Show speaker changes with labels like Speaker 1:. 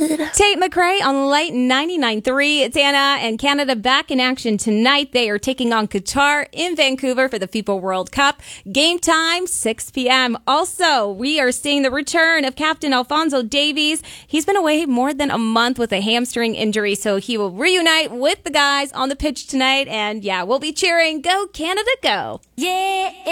Speaker 1: Tate McRae on Light 99.3. It's Anna and Canada back in action tonight. They are taking on Qatar in Vancouver for the FIFA World Cup. Game time, 6 p.m. Also, we are seeing the return of Captain Alphonso Davies. He's been away more than a month with a hamstring injury, so he will reunite with the guys on the pitch tonight. And yeah, we'll be cheering, Go Canada, go!
Speaker 2: Yeah.